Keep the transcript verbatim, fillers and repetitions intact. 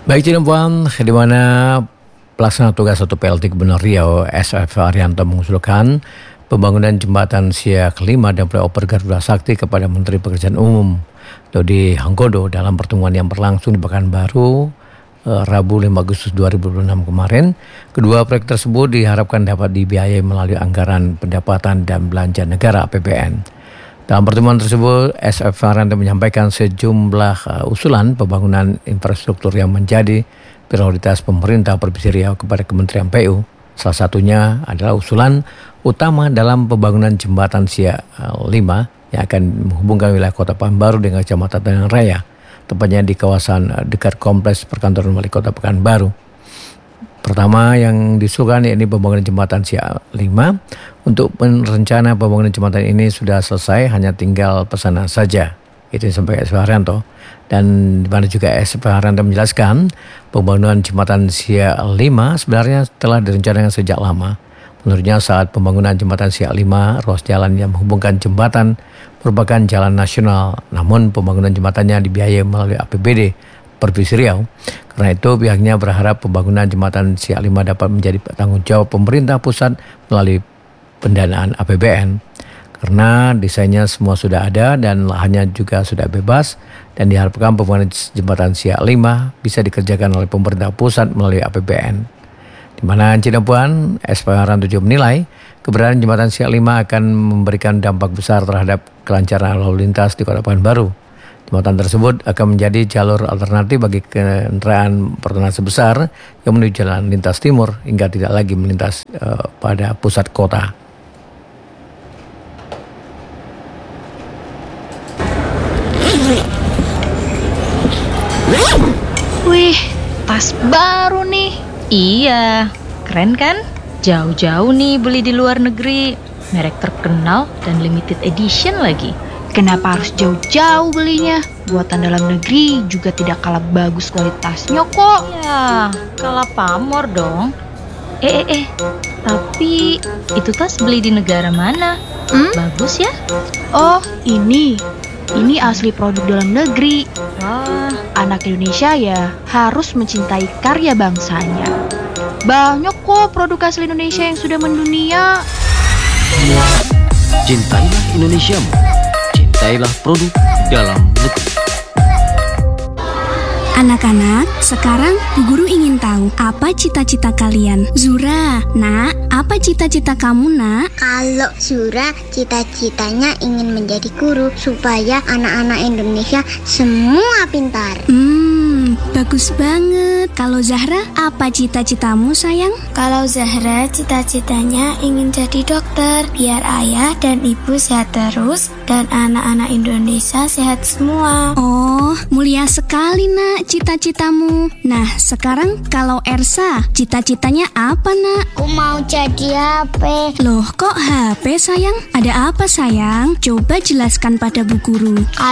Baik Cina Puan, di mana pelaksana tugas satu P L T Gubernur Riau S F Haryanto mengusulkan pembangunan jembatan Siak lima dan flyover Garuda Sakti kepada Menteri Pekerjaan Umum Dodi Hanggodo dalam pertemuan yang berlangsung di Pekanbaru eh, Rabu lima Agustus dua ribu dua puluh enam kemarin. Kedua proyek tersebut diharapkan dapat dibiayai melalui anggaran pendapatan dan belanja negara A P B N. Dalam pertemuan tersebut, S F Haryanto menyampaikan sejumlah uh, usulan pembangunan infrastruktur yang menjadi prioritas pemerintah Provinsi Riau kepada Kementerian P U. Salah satunya adalah usulan utama dalam pembangunan jembatan Siak lima yang akan menghubungkan wilayah Kota Pekanbaru dengan Kecamatan Tanjung Raya, tepatnya di kawasan uh, dekat kompleks perkantoran Wali Kota Pekanbaru. Pertama yang disuruhkan yakni pembangunan jembatan Siak lima. Untuk rencana pembangunan jembatan ini sudah selesai, hanya tinggal pesanan saja. Itu yang disampaikan S F Haryanto. Dan di mana juga S F Haryanto menjelaskan pembangunan jembatan Siak lima sebenarnya telah direncanakan sejak lama. Menurutnya saat pembangunan jembatan Siak lima, ruas jalan yang menghubungkan jembatan merupakan jalan nasional. Namun pembangunan jembatannya dibiayai melalui A P B D Provinsi Riau. Karena itu pihaknya berharap pembangunan jembatan Siak lima dapat menjadi tanggung jawab pemerintah pusat melalui pendanaan A P B N. Karena desainnya semua sudah ada dan lahannya juga sudah bebas, dan diharapkan pembangunan jembatan Siak lima bisa dikerjakan oleh pemerintah pusat melalui A P B N. Di mana Cina Puan, S F Haryanto juga menilai keberadaan jembatan Siak lima akan memberikan dampak besar terhadap kelancaran lalu lintas di Kota Pekanbaru. Jembatan tersebut akan menjadi jalur alternatif bagi kendaraan pertanahan sebesar yang menuju jalan lintas timur hingga tidak lagi melintas uh, pada pusat kota. Wih, tas baru nih. Iya, keren kan? Jauh-jauh nih beli di luar negeri. Merek terkenal dan limited edition lagi. Kenapa harus jauh-jauh belinya? Buatan dalam negeri juga tidak kalah bagus kualitasnya kok. Ya, kalah pamor dong. Eh, eh, eh. Tapi itu tas beli di negara mana? Hmm? Bagus ya? Oh, ini. Ini asli produk dalam negeri. Wah, Anak Indonesia ya harus mencintai karya bangsanya. Banyak kok produk asli Indonesia yang sudah mendunia. Cintailah Indonesiamu. Cintailah produk dalam negeri. Anak-anak, sekarang Bu Guru ingin tahu apa cita-cita kalian. Zura, nak, apa cita-cita kamu, nak? Kalau Zura cita-citanya ingin menjadi guru supaya anak-anak Indonesia semua pintar. Hmm, bagus banget. Kalau Zahra, apa cita-citamu, sayang? Kalau Zahra cita-citanya ingin jadi dokter, biar ayah dan ibu sehat terus dan anak-anak Indonesia sehat semua. Oh, mulia sekali, nak, cita-citamu. Nah, sekarang kalau Ersa, cita-citanya apa, nak? Aku mau jadi H P. Loh, kok H P, sayang? Ada apa, sayang? Coba jelaskan pada Bu Guru.